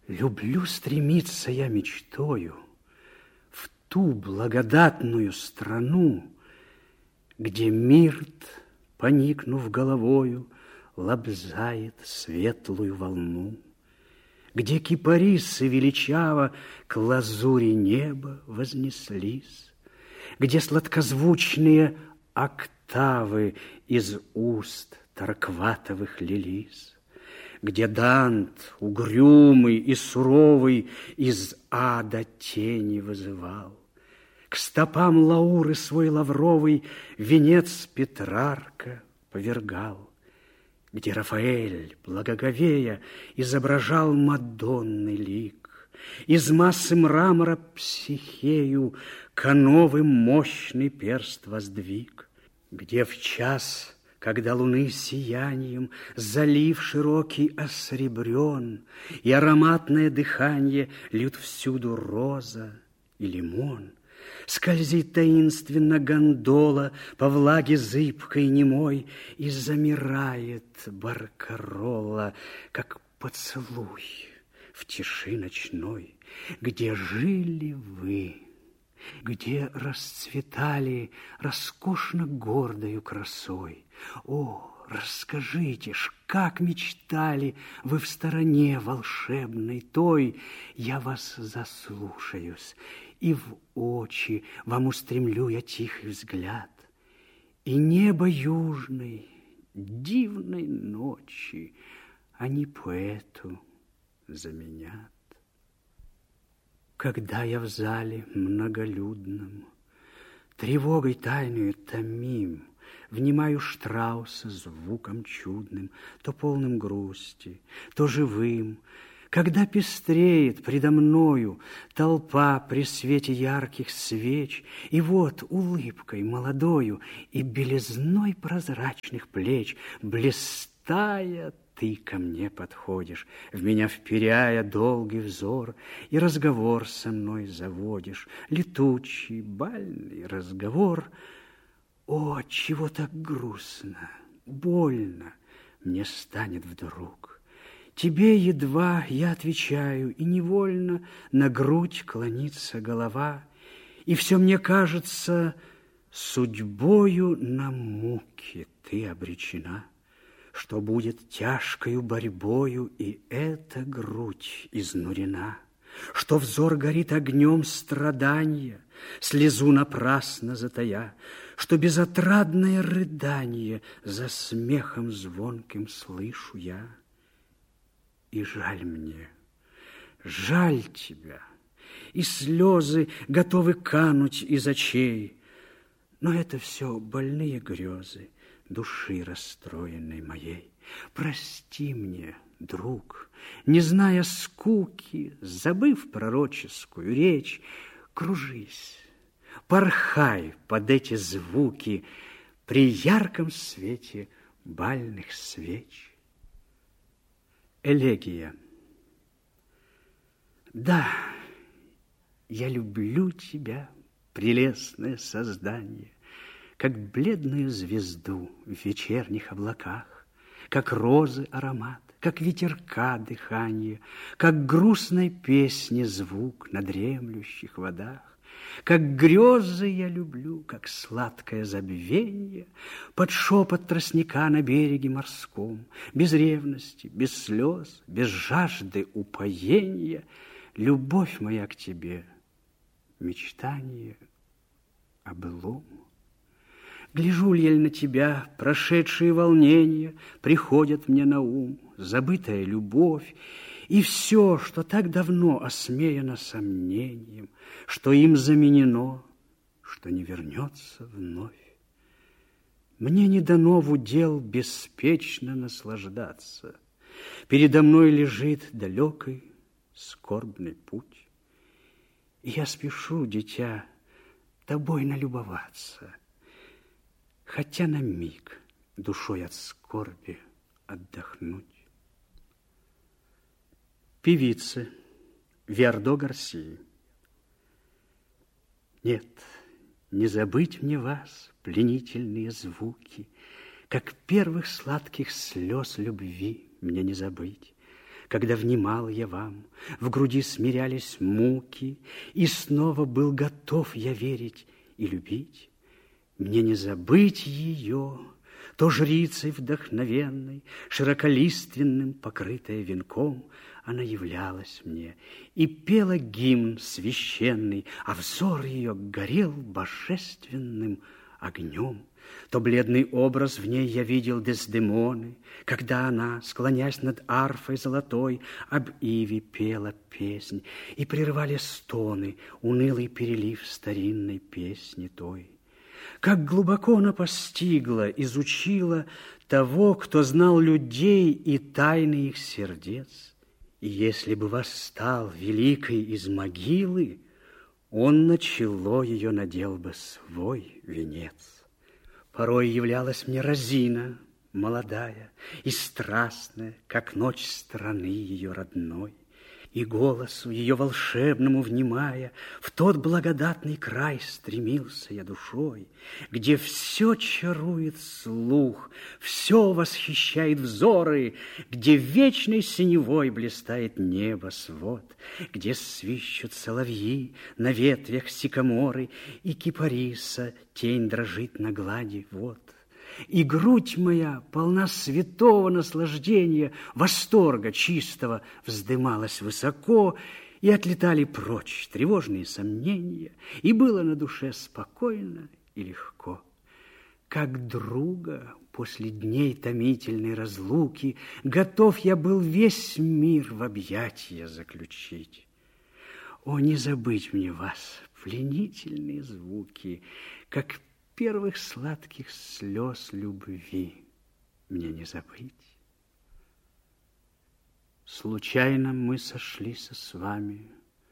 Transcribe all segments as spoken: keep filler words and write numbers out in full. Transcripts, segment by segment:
Люблю стремиться я мечтою в ту благодатную страну, где мирт, поникнув головою, лобзает светлую волну, где кипарисы величаво к лазури неба вознеслись, где сладкозвучные октавы из уст Торкватовых лились, где Дант, угрюмый и суровый, из ада тени вызывал, к стопам Лауры свой лавровый венец Петрарка повергал, где Рафаэль, благоговея, изображал Мадонны лик, из массы мрамора Психею кановый мощный перст воздвиг, где в час, когда луны сиянием залив широкий осребрен, и ароматное дыхание льют всюду роза и лимон, скользит таинственно гондола по влаге зыбкой немой, и замирает баркарола, как поцелуй в тиши ночной, где жили вы, где расцветали роскошно гордою красой. О, расскажите ж, как мечтали вы в стороне волшебной той, я вас заслушаюсь, и в очи вам устремлю я тихий взгляд, и небо южной, дивной ночи они поэту заменят. Когда я в зале многолюдном тревогой тайную томим, внимаю Штрауса звуком чудным, то полным грусти, то живым, когда пестреет предо мною толпа при свете ярких свеч, и вот улыбкой молодою и белизной прозрачных плеч, блистая, ты ко мне подходишь, в меня вперяя долгий взор, и разговор со мной заводишь, летучий, бальный разговор. О, чего так грустно, больно мне станет вдруг. Тебе едва я отвечаю, и невольно на грудь клонится голова, и все мне кажется, судьбою на муки ты обречена, что будет тяжкою борьбою и эта грудь изнурена, что взор горит огнем страдания, слезу напрасно затая, что безотрадное рыдание за смехом звонким слышу я. И жаль мне, жаль тебя, и слезы готовы кануть из очей, но это все больные грезы души расстроенной моей. Прости мне, друг, не зная скуки, забыв пророческую речь, кружись, порхай под эти звуки при ярком свете бальных свеч. Элегия. Да, я люблю тебя, прелестное создание, как бледную звезду в вечерних облаках, как розы аромат, как ветерка дыхание, как грустной песни звук на дремлющих водах, как грезы я люблю, как сладкое забвенье, под шепот тростника на береге морском, без ревности, без слез, без жажды упоения. Любовь моя к тебе, мечтание о былом. Гляжу ли я на тебя, прошедшие волнения приходят мне на ум, забытая любовь, и все, что так давно осмеяно сомнением, что им заменено, что не вернется вновь. Мне не дано в удел беспечно наслаждаться. Передо мной лежит далекий скорбный путь, и я спешу, дитя, тобой налюбоваться, хотя на миг душой от скорби отдохнуть. Певицы Виардо Гарсии. Нет, не забыть мне вас, пленительные звуки, как первых сладких слез любви мне не забыть, когда внимал я вам, в груди смирялись муки, и снова был готов я верить и любить. Мне не забыть ее, то жрицей вдохновенной, широколиственным, покрытая венком, она являлась мне и пела гимн священный, а взор ее горел божественным огнем. То бледный образ в ней я видел Дездемоны, когда она, склонясь над арфой золотой, об иве пела песнь, и прерывали стоны унылый перелив старинной песни той. Как глубоко она постигла, изучила того, кто знал людей и тайны их сердец. И если бы восстал великой из могилы, он на чело ее надел бы свой венец. Порой являлась мне Розина, молодая и страстная, как ночь страны ее родной, и голосу ее волшебному внимая, в тот благодатный край стремился я душой, где все чарует слух, все восхищает взоры, где вечной синевой блистает небо свод, где свищут соловьи на ветвях сикаморы, и кипариса тень дрожит на глади вод. И грудь моя, полна святого наслаждения, восторга чистого, вздымалась высоко, и отлетали прочь тревожные сомнения, и было на душе спокойно и легко. Как друга после дней томительной разлуки готов я был весь мир в объятия заключить. О, не забыть мне вас, пленительные звуки, как первых сладких слез любви мне не забыть. Случайно мы сошлись с вами,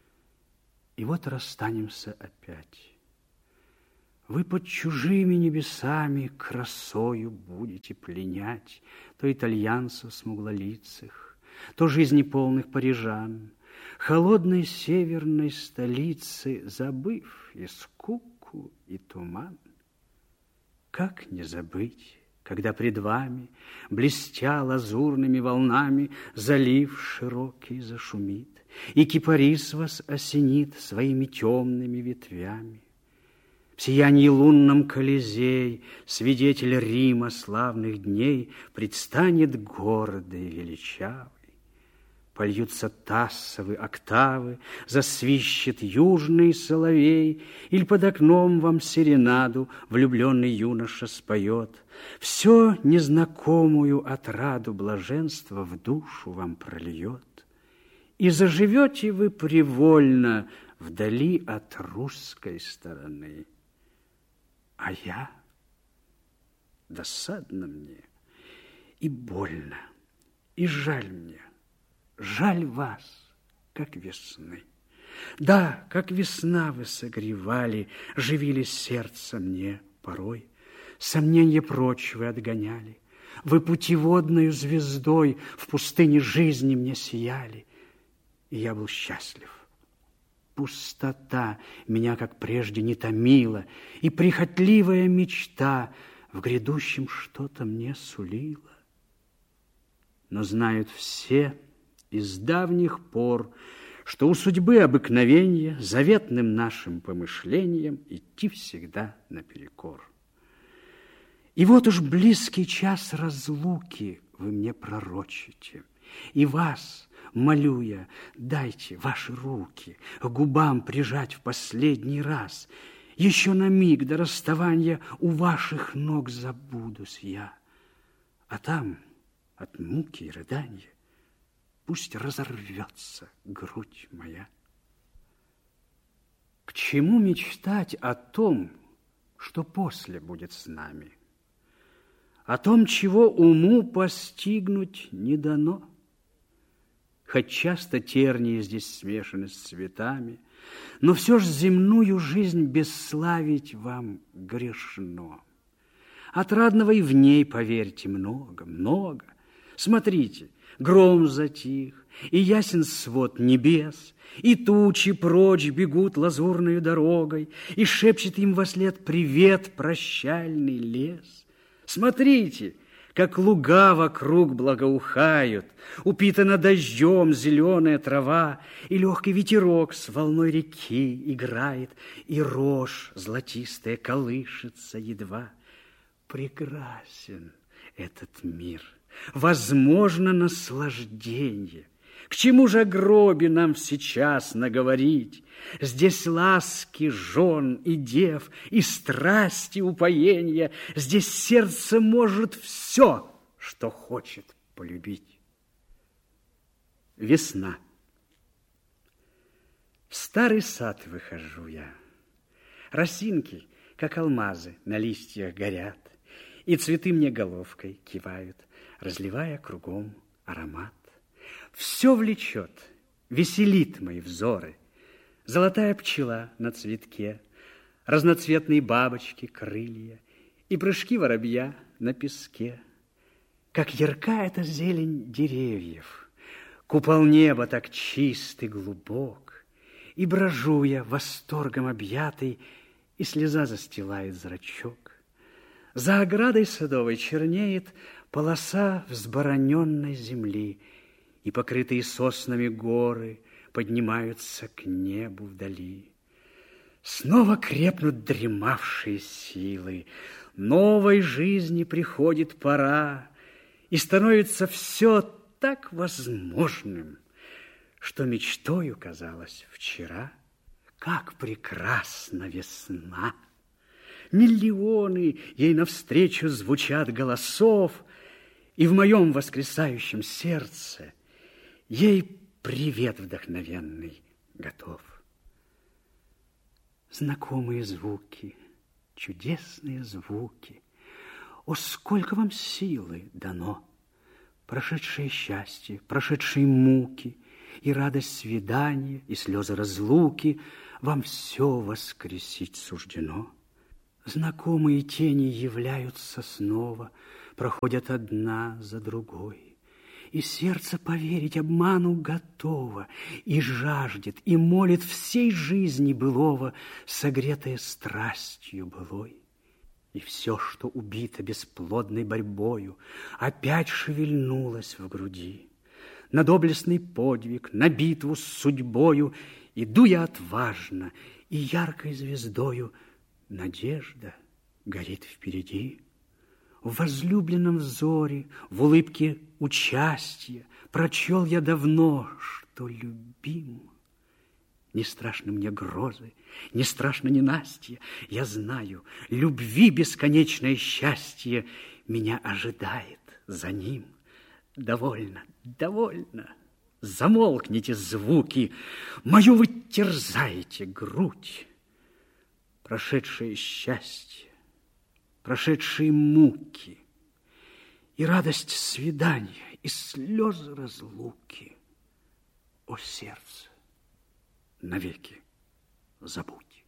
и вот расстанемся опять. Вы под чужими небесами красою будете пленять то итальянцев смуглолицых, то жизнеполных парижан, холодной северной столицы, забыв и скуку, и туман. Как не забыть, когда пред вами, блестя лазурными волнами, залив широкий зашумит, и кипарис вас осенит своими темными ветвями. В сиянии лунном Колизей свидетель Рима славных дней предстанет гордый, величавый. Польются тассовы октавы, засвищет южный соловей, или под окном вам серенаду влюбленный юноша споет. Все незнакомую отраду блаженства в душу вам прольет. И заживете вы привольно вдали от русской стороны. А я? Досадно мне, и больно, и жаль мне. Жаль вас, как весны. Да, как весна вы согревали, живили сердце мне порой, сомнения прочь вы отгоняли. Вы путеводною звездой в пустыне жизни мне сияли, и я был счастлив. Пустота меня, как прежде, не томила, и прихотливая мечта в грядущем что-то мне сулила. Но знают все из давних пор, что у судьбы обыкновенье заветным нашим помышлениям идти всегда наперекор. И вот уж близкий час разлуки вы мне пророчите, и вас, молю я, дайте ваши руки к губам прижать в последний раз. Еще на миг до расставания у ваших ног забудусь я, а там от муки и рыдания пусть разорвется грудь моя. К чему мечтать о том, что после будет с нами? О том, чего уму постигнуть не дано? Хоть часто тернии здесь смешаны с цветами, но все ж земную жизнь бесславить вам грешно. Отрадного и в ней, поверьте, много, много. Смотрите, гром затих, и ясен свод небес, и тучи прочь бегут лазурною дорогой, и шепчет им вослед привет прощальный лес. Смотрите, как луга вокруг благоухают, упитана дождем зеленая трава, и легкий ветерок с волной реки играет, и рожь золотистая колышется едва. Прекрасен этот мир, возможно наслаждение. К чему же о гробе нам сейчас наговорить? Здесь ласки жен и дев, и страсти упоения. Здесь сердце может все, что хочет полюбить. Весна. В старый сад выхожу я. Росинки, как алмазы, на листьях горят, и цветы мне головкой кивают, разливая кругом аромат. Все влечет, веселит мои взоры. Золотая пчела на цветке, разноцветные бабочки, крылья и прыжки воробья на песке. Как ярка эта зелень деревьев, купол неба так чист и глубок, и брожу я восторгом объятый, и слеза застилает зрачок. За оградой садовой чернеет полоса взбороненной земли, и покрытые соснами горы поднимаются к небу вдали. Снова крепнут дремавшие силы, новой жизни приходит пора, и становится все так возможным, что мечтою казалось вчера. Как прекрасна весна! Миллионы ей навстречу звучат голосов, и в моем воскресающем сердце ей привет вдохновенный готов. Знакомые звуки, чудесные звуки, о, сколько вам силы дано! Прошедшее счастье, прошедшие муки, и радость свидания, и слезы разлуки вам все воскресить суждено. Знакомые тени являются снова, проходят одна за другой, и сердце поверить обману готово, и жаждет, и молит всей жизни былого, согретое страстью былой. И все, что убито бесплодной борьбою, опять шевельнулось в груди. На доблестный подвиг, на битву с судьбою иду я отважно, и яркой звездою надежда горит впереди. В возлюбленном взоре, в улыбке участия прочел я давно, что любим. Не страшны мне грозы, не страшно ненастье. Я знаю, любви бесконечное счастье меня ожидает за ним. Довольно, довольно, замолкните звуки, мою вы терзаете грудь. Прошедшее счастье, прошедшие муки, и радость свидания, и слезы разлуки, о сердце, навеки забудь.